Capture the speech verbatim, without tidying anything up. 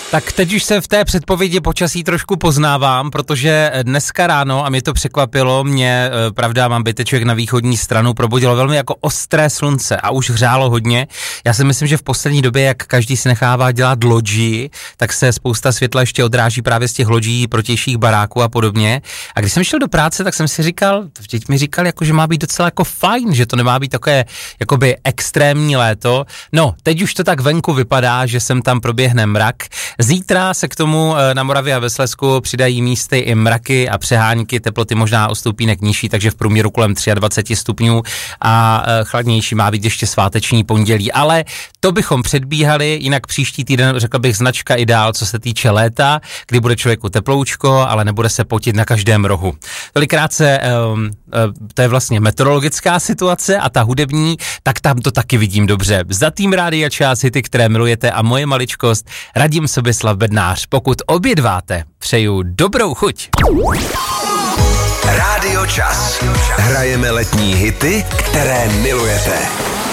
Tak teď už se v té předpovědi počasí trošku poznávám, protože dneska ráno, a mě to překvapilo, mě, pravda, mám byteček na východní stranu, probudilo velmi jako ostré slunce a už hřálo hodně. Já si myslím, že v poslední době, jak každý si nechává dělat lodži, tak se spousta světla ještě odráží právě z těch lodží protějších baráků a podobně. A když jsem šel do práce, tak jsem si říkal, vždyť mi říkal, jako, že má být docela jako fajn, že to nemá být takové jakoby extrémní léto. No, teď už to tak venku vypadá, že sem tam proběhne mrak. Zítra se k tomu na Moravě a ve Slezsku přidají místy i mraky a přehánky, teploty možná o stupínek nižší, takže v průměru kolem dvacet tři stupňů a chladnější má být ještě sváteční pondělí, ale to bychom předbíhali, jinak příští týden, řekl bych, značka ideál, co se týče léta, kdy bude člověku teploučko, ale nebude se potit na každém rohu. Tolikrát se, um, uh, to je vlastně meteorologická situace a ta hudební, tak tam to taky vidím dobře. Za tým Rádia Čas, hity, které milujete a moje maličkost, Radim Soběslav Bednář. Pokud obědváte, přeju dobrou chuť. Rádio Čas. Hrajeme letní hity, které milujete.